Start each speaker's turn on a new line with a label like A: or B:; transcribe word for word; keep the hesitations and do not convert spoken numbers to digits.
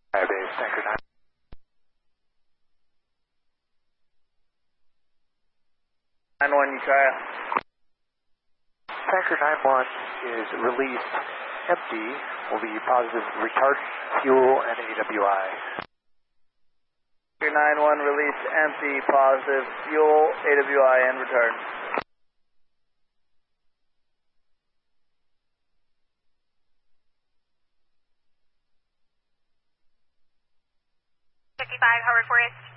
A: Hi, base, Tanker nine.
B: nine one, you try it.
A: Tanker nine one is released empty, will be positive retardant, fuel, and A W I.
B: Tanker nine one, release empty, positive, fuel, A W I, and return.
C: fifty-five, Howard four eight.